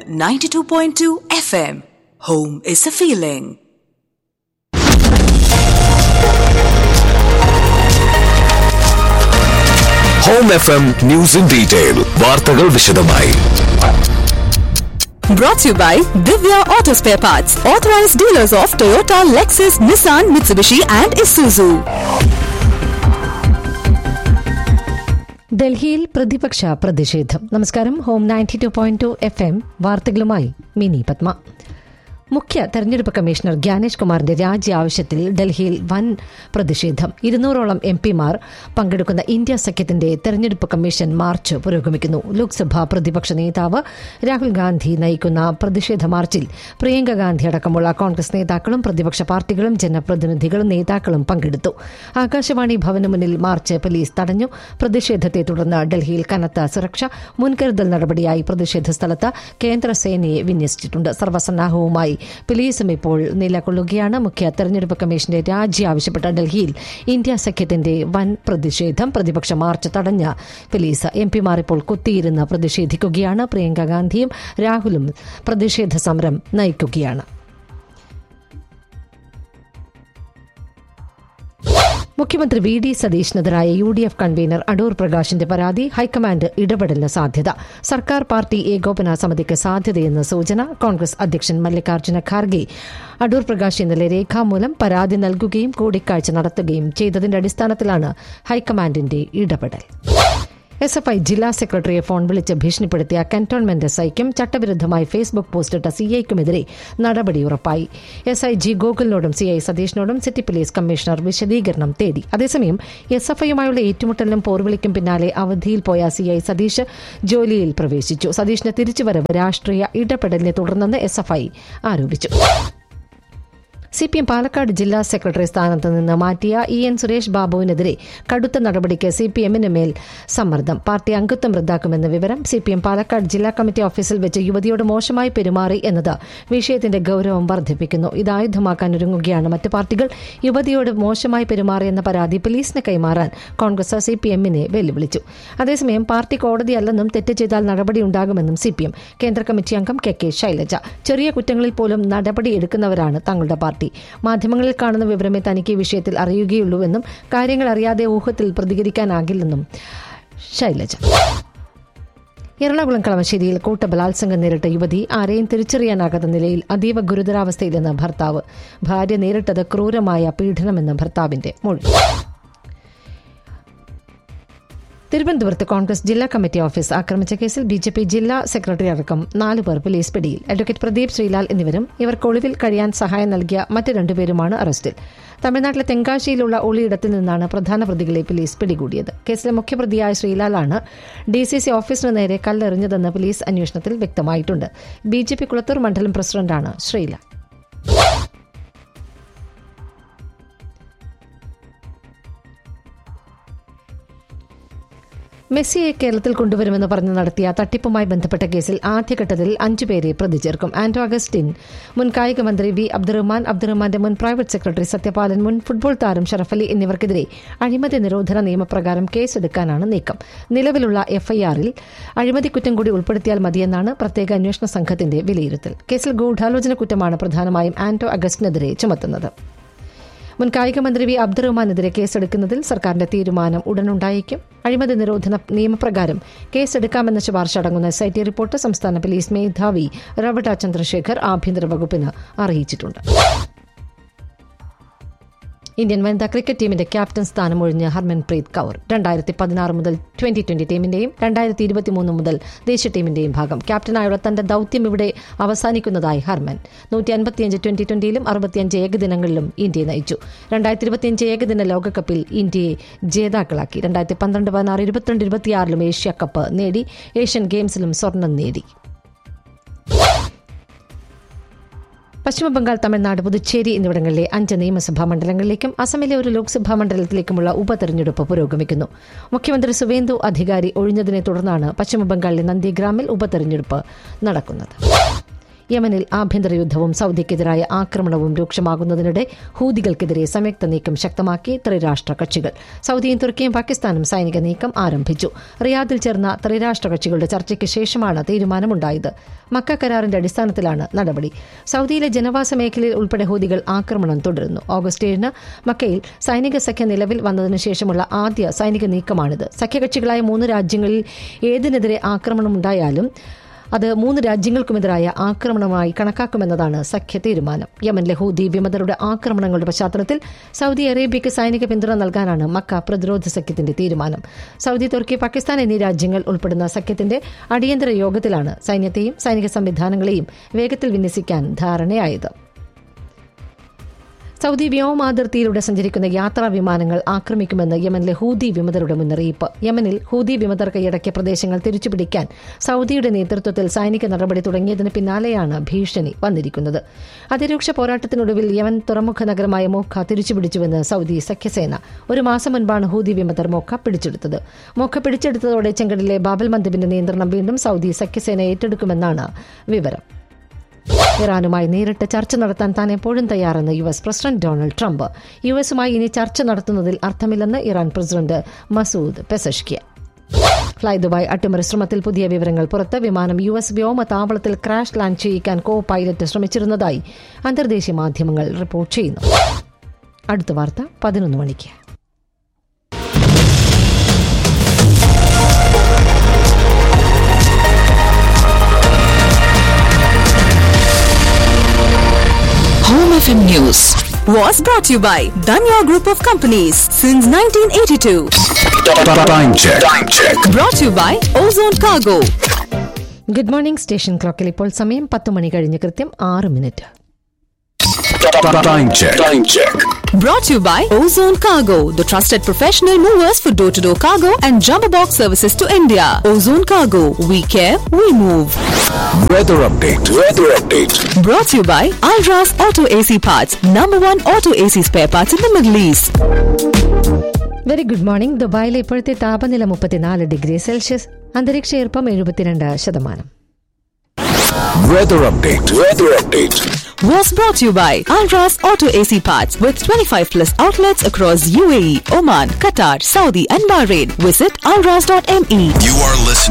92.2 FM. Home is a feeling. Home FM News in Detail. വാർത്തകൾ വിശദമായി. Brought to you by Divya Auto Spare Parts, authorized dealers of Toyota, Lexus, Nissan, Mitsubishi and Isuzu. ഡൽഹിയിൽ പ്രതിപക്ഷ പ്രതിഷേധം. നമസ്കാരം. Home 92.2 FM വാർത്തകളുമായി mini Padma. മുഖ്യ തെരഞ്ഞെടുപ്പ് commissioner Gyanesh കുമാറിന്റെ രാജി ആവശ്യത്തിൽ ഡൽഹിയിൽ വൻ പ്രതിഷേധം. 200ഓളം എംപിമാർ പങ്കെടുക്കുന്ന ഇന്ത്യ സഖ്യത്തിന്റെ തെരഞ്ഞെടുപ്പ് കമ്മീഷൻ മാർച്ച് പുരോഗമിക്കുന്നു. ലോക്സഭാ പ്രതിപക്ഷ നേതാവ് രാഹുൽ ഗാന്ധി നയിക്കുന്ന പ്രതിഷേധ മാർച്ചിൽ പ്രിയങ്ക ഗാന്ധി അടക്കമുള്ള കോൺഗ്രസ് നേതാക്കളും പ്രതിപക്ഷ പാർട്ടികളും ജനപ്രതിനിധികളും നേതാക്കളും പങ്കെടുത്തു. ആകാശവാണി ഭവന് മുന്നിൽ മാർച്ച് പോലീസ് തടഞ്ഞു. പ്രതിഷേധത്തെ തുടർന്ന് ഡൽഹിയിൽ കനത്ത സുരക്ഷ. മുൻകരുതൽ നടപടിയായി പ്രതിഷേധ സ്ഥലത്ത് കേന്ദ്രസേനയെ വിന്യസിച്ചിട്ടുണ്ട്. സർവ്വസന്നാഹവുമായി പോലീസും ഇപ്പോൾ നിലകൊള്ളുകയാണ്. മുഖ്യ തെരഞ്ഞെടുപ്പ് കമ്മീഷന്റെ രാജി ആവശ്യപ്പെട്ട ഡൽഹിയിൽ ഇന്ത്യ സഖ്യത്തിന്റെ വൻ പ്രതിഷേധം. പ്രതിപക്ഷ മാർച്ച് തടഞ്ഞ പോലീസ്. എംപിമാർ ഇപ്പോൾ കുത്തിയിരുന്ന് പ്രതിഷേധിക്കുകയാണ്. പ്രിയങ്ക ഗാന്ധിയും രാഹുലും പ്രതിഷേധ സമരം നയിക്കുകയാണ്. മുഖ്യമന്ത്രി V D സതീഷിനെതിരായ UDF convener Adoor പ്രകാശിന്റെ പരാതി ഹൈക്കമാൻഡ് ഇടപെടലിന് സാധ്യത. സർക്കാർ പാർട്ടി ഏകോപന സമിതിക്ക് സാധ്യതയെന്ന് സൂചന. കോൺഗ്രസ് അധ്യക്ഷൻ മല്ലികാർജ്ജുന ഖാർഗെ അടൂർ പ്രകാശ് ഇന്നലെ രേഖാമൂലം പരാതി നൽകുകയും കൂടിക്കാഴ്ച നടത്തുകയും ചെയ്തതിന്റെ അടിസ്ഥാനത്തിലാണ് ഹൈക്കമാൻഡിന്റെ ഇടപെടൽ. SFI ജില്ലാ സെക്രട്ടറിയെ ഫോൺ വിളിച്ച് ഭീഷണിപ്പെടുത്തിയ കന്റോൺമെന്റ് SIക്കും ചട്ടവിരുദ്ധമായി ഫേസ്ബുക്ക് പോസ്റ്റിട്ട CIക്കുമെതിരെ നടപടി ഉറപ്പായി. SIG ഗോകുലിനോടും CI സതീഷിനോടും city police commissioner വിശദീകരണം തേടി. അതേസമയം SFIയുമായുള്ള ഏറ്റുമുട്ടലിനും പോർവിളിക്കും പിന്നാലെ അവധിയിൽ പോയ CI സതീഷ് ജോലിയിൽ പ്രവേശിച്ചു. സതീഷിന് തിരിച്ചുവരവ് രാഷ്ട്രീയ ഇടപെടലിനെ തുടർന്നെന്ന് SFI ആരോപിച്ചു. CPM പാലക്കാട് ജില്ലാ സെക്രട്ടറി സ്ഥാനത്ത് നിന്ന് മാറ്റിയ EN സുരേഷ് ബാബുവിനെതിരെ കടുത്ത നടപടിക്ക് CPMന് മേൽ സമ്മർദ്ദം. പാർട്ടി അംഗത്വം റദ്ദാക്കുമെന്ന വിവരം. CPM പാലക്കാട് ജില്ലാ കമ്മിറ്റി ഓഫീസിൽ വെച്ച് യുവതിയോട് മോശമായി പെരുമാറി എന്നത് വിഷയത്തിന്റെ ഗൌരവം വർദ്ധിപ്പിക്കുന്നു. ഇത് ആയുധമാക്കാൻ ഒരുങ്ങുകയാണ് മറ്റ് പാർട്ടികൾ. യുവതിയോട് മോശമായി പെരുമാറിയെന്ന പരാതി പോലീസിന് കൈമാറാൻ കോൺഗ്രസ് CPMനെ വെല്ലുവിളിച്ചു. അതേസമയം പാർട്ടി കോടതിയല്ലെന്നും തെറ്റ് ചെയ്താൽ നടപടിയുണ്ടാകുമെന്നും CPM കേന്ദ്ര കമ്മിറ്റി അംഗം KK ശൈലജ. ചെറിയ കുറ്റങ്ങളിൽ പോലും നടപടി എടുക്കുന്നവരാണ് തങ്ങളുടെ പാർട്ടി. മാധ്യമങ്ങളിൽ കാണുന്ന വിവരമേ തനിക്ക് ഈ വിഷയത്തിൽ അറിയുകയുള്ളൂവെന്നും കാര്യങ്ങൾ അറിയാതെ ഊഹത്തിൽ പ്രതികരിക്കാനാകില്ലെന്നും ശൈലജ. എറണാകുളം കളമശ്ശേരിയിൽ കൂട്ടബലാത്സംഗം നേരിട്ട യുവതി ആരെയും തിരിച്ചറിയാനാകാത്ത നിലയിൽ അതീവ ഗുരുതരാവസ്ഥയിലെന്ന് ഭർത്താവ്. ഭാര്യ നേരിട്ടത് ക്രൂരമായ പീഡനമെന്ന് ഭർത്താവിന്റെ മൊഴി. തിരുവനന്തപുരത്ത് കോൺഗ്രസ് ജില്ലാ കമ്മിറ്റി ഓഫീസ് ആക്രമിച്ച കേസിൽ BJP ജില്ലാ സെക്രട്ടറി അടക്കം 4 പേർ പോലീസ് പിടിയിൽ. അഡ്വക്കേറ്റ് പ്രദീപ് ശ്രീലാൽ എന്നിവരും ഇവർക്ക് ഒളിവിൽ കഴിയാൻ സഹായം നൽകിയ മറ്റ് 2 പേരുമാണ് അറസ്റ്റിൽ. തമിഴ്നാട്ടിലെ തെങ്കാശിയിലുള്ള ഒളിയിടത്തിൽ നിന്നാണ് പ്രധാന പ്രതികളെ പോലീസ് പിടികൂടിയത്. കേസിലെ മുഖ്യപ്രതിയായ ശ്രീലാലാണ് DCC ഓഫീസിന് നേരെ കല്ലെറിഞ്ഞതെന്ന് പോലീസ് അന്വേഷണത്തിൽ വ്യക്തമായിട്ടുണ്ട്. BJP കുളത്തൂർ മണ്ഡലം പ്രസിഡന്റാണ് ശ്രീലാൽ. മെസ്സിയെ കേരളത്തിൽ കൊണ്ടുവരുമെന്ന് പറഞ്ഞ് നടത്തിയ തട്ടിപ്പുമായി ബന്ധപ്പെട്ട കേസിൽ ആദ്യഘട്ടത്തിൽ 5 പേരെ പ്രതി ചേർക്കും. ആന്റോ അഗസ്റ്റിൻ, മുൻ കായിക മന്ത്രി V അബ്ദുറഹ്മാന്റെ മുൻ പ്രൈവറ്റ് സെക്രട്ടറി സത്യപാലൻ, മുൻ ഫുട്ബോൾ താരം ഷറഫലി എന്നിവർക്കെതിരെ അഴിമതി നിരോധന നിയമപ്രകാരം കേസെടുക്കാനാണ് നീക്കം. നിലവിലുള്ള FIRൽ അഴിമതിക്കുറ്റം കൂടി ഉൾപ്പെടുത്തിയാൽ മതിയെന്നാണ് പ്രത്യേക അന്വേഷണ സംഘത്തിന്റെ വിലയിരുത്തൽ. കേസിൽ ഗൂഢാലോചന കുറ്റമാണ് പ്രധാനമായും ആന്റോ അഗസ്റ്റിനെതിരെ ചുമത്തുന്നത്. മുൻ കായിക മന്ത്രി V അബ്ദുറഹ്മാനെതിരെ കേസെടുക്കുന്നതിൽ സർക്കാരിന്റെ തീരുമാനം ഉടനുണ്ടായേക്കും. അഴിമതി നിരോധന നിയമപ്രകാരം കേസെടുക്കാമെന്ന ശുപാർശ അടങ്ങുന്ന SIT റിപ്പോർട്ട് സംസ്ഥാന പോലീസ് മേധാവി റവട്ട ചന്ദ്രശേഖർ ആഭ്യന്തര വകുപ്പിന് അറിയിച്ചിട്ടുണ്ട്. ഇന്ത്യൻ വനിതാ ക്രിക്കറ്റ് ടീമിന്റെ ക്യാപ്റ്റൻ സ്ഥാനം ഒഴിഞ്ഞ് ഹർമൻപ്രീത് കൌർ 2016 മുതൽ 2020 ടീമിന്റെയും 2023 മുതൽ ദേശീയ ടീമിന്റെയും ഭാഗം. ക്യാപ്റ്റനായുള്ള തന്റെ ദൌത്യം ഇവിടെ അവസാനിക്കുന്നതായി ഹർമൻ. 155 ട്വന്റി-ട്വന്റിയിലും 65 ഏകദിനങ്ങളിലും ഇന്ത്യയെ നയിച്ചു. 2025 ഏകദിന ലോകകപ്പിൽ ഇന്ത്യയെ ജേതാക്കളാക്കി. 2012, 16, 22, 26 ഏഷ്യ കപ്പ് നേടി. ഏഷ്യൻ ഗെയിംസിലും സ്വർണം നേടി. പശ്ചിമബംഗാൾ, തമിഴ്നാട്, പുതുച്ചേരി എന്നിവിടങ്ങളിലെ 5 നിയമസഭാ മണ്ഡലങ്ങളിലേക്കും അസമിലെ ഒരു ലോക്സഭാ മണ്ഡലത്തിലേക്കുമുള്ള ഉപതെരഞ്ഞെടുപ്പ് പുരോഗമിക്കുന്നു. മുഖ്യമന്ത്രി സുവേന്ദു അധികാരി ഒഴിഞ്ഞതിനെ തുടർന്നാണ് പശ്ചിമബംഗാളിലെ നന്ദിഗ്രാമിൽ ഉപതെരഞ്ഞെടുപ്പ് നടക്കുന്നത്. യമനിൽ ആഭ്യന്തര യുദ്ധവും സൌദിക്കെതിരായ ആക്രമണവും രൂക്ഷമാകുന്നതിനിടെ ഹൂതികൾക്കെതിരെ സംയുക്ത നീക്കം ശക്തമാക്കി ത്രിരാഷ്ട്ര കക്ഷികൾ. സൌദിയും തുർക്കിയും പാകിസ്ഥാനും സൈനിക നീക്കം ആരംഭിച്ചു. റിയാദിൽ ചേർന്ന ത്രിരാഷ്ട്ര കക്ഷികളുടെ ചർച്ചയ്ക്ക് ശേഷമാണ് തീരുമാനമുണ്ടായത്. മക്ക കരാറിന്റെ അടിസ്ഥാനത്തിലാണ് നടപടി. സൌദിയിലെ ജനവാസ മേഖലയിൽ ഉൾപ്പെടെ ഹൂതികൾ ആക്രമണം തുടരുന്നു. ഓഗസ്റ്റ് 7 മക്കയിൽ സൈനിക സഖ്യം നിലവിൽ വന്നതിനു ശേഷമുള്ള ആദ്യ സൈനിക നീക്കമാണിത്. സഖ്യകക്ഷികളായ 3 രാജ്യങ്ങളിൽ ഏതിനെതിരെ ആക്രമണമുണ്ടായാലും അത് 3 രാജ്യങ്ങൾക്കുമെതിരായ ആക്രമണമായി കണക്കാക്കുമെന്നതാണ് സഖ്യ തീരുമാനം. യമനിലെ ഹൂതി വിമതരുടെ ആക്രമണങ്ങളുടെ പശ്ചാത്തലത്തിൽ സൌദി അറേബ്യയ്ക്ക് സൈനിക പിന്തുണ നൽകാനാണ് മക്ക പ്രതിരോധ സഖ്യത്തിന്റെ തീരുമാനം. സൌദി, തുർക്കി, പാകിസ്ഥാൻ എന്നീ രാജ്യങ്ങൾ ഉൾപ്പെടുന്ന സഖ്യത്തിന്റെ അടിയന്തര യോഗത്തിലാണ് സൈന്യത്തെയും സൈനിക സംവിധാനങ്ങളെയും വേഗത്തിൽ വിന്യസിക്കാൻ ധാരണയായത്. സൌദി വ്യോമാതിർത്തിയിലൂടെ സഞ്ചരിക്കുന്ന യാത്രാ വിമാനങ്ങൾ ആക്രമിക്കുമെന്ന് യമനിലെ ഹൂതി വിമതരുടെ മുന്നറിയിപ്പ്. യമനിൽ ഹൂതി വിമതർ കൈയടക്കിയ പ്രദേശങ്ങൾ തിരിച്ചുപിടിക്കാൻ സൌദിയുടെ നേതൃത്വത്തിൽ സൈനിക നടപടി തുടങ്ങിയതിന് പിന്നാലെയാണ് ഭീഷണി വന്നിരിക്കുന്നത്. അതിരൂക്ഷ പോരാട്ടത്തിനൊടുവിൽ യമൻ തുറമുഖ നഗരമായ മോഖ തിരിച്ചുപിടിച്ചുവെന്ന് സൌദി സഖ്യസേന. 1 മാസം മുൻപാണ് ഹൂതി വിമതർ മോഖ പിടിച്ചെടുത്തത്. മോഖ പിടിച്ചെടുത്തതോടെ ചെങ്കടലിലെ ബാബൽ മന്ദബിന്റെ നിയന്ത്രണം വീണ്ടും സൌദി സഖ്യസേന ഏറ്റെടുക്കുമെന്നാണ് വിവരം. ഇറാനുമായി നേരിട്ട് ചർച്ച നടത്താൻ താൻ എപ്പോഴും തയ്യാറെന്ന് US പ്രസിഡന്റ് ഡൊണാൾഡ് ട്രംപ്. US-ഉമായി ഇനി ചർച്ച നടത്തുന്നതിൽ അർത്ഥമില്ലെന്ന് Iran president Masoud Pezeshkian. Fly Dubai അട്ടിമറി ശ്രമത്തിൽ പുതിയ വിവരങ്ങൾ പുറത്ത്. വിമാനം US വ്യോമതാവളത്തിൽ ക്രാഷ് ലാൻഡ് ചെയ്യിക്കാൻ കോ പൈലറ്റ് ശ്രമിച്ചിരുന്നതായി അന്തർദേശീയ മാധ്യമങ്ങൾ റിപ്പോർട്ട് ചെയ്യുന്നു. അടുത്ത വാർത്ത 11 മണിക്ക്. Home FM News was brought to you by Danya Group of Companies since 1982. Time check. Brought to you by Ozone Cargo. Good morning. Station ക്ലോക്കിൽ ഇപ്പോൾ സമയം 10 മണി കഴിഞ്ഞ് കൃത്യം 6 minute. Time check. Brought to you by Ozone Cargo, the trusted professional movers for door-to-door cargo and jumbo box services to India. Ozone Cargo, we care, we move. Weather update. Brought to you by Alras Auto AC Parts, #1 auto AC spare parts in the Middle East. Very good morning. ദുബായിലെ ഇപ്പോഴത്തെ താപനില 34 degree Celsius. അന്തരീക്ഷ ഈർപ്പം 72%. Weather update. Was brought to you by Alras Auto AC Parts with 25+ outlets across UAE, Oman, Qatar, Saudi and Bahrain. Visit alras.me. You are listening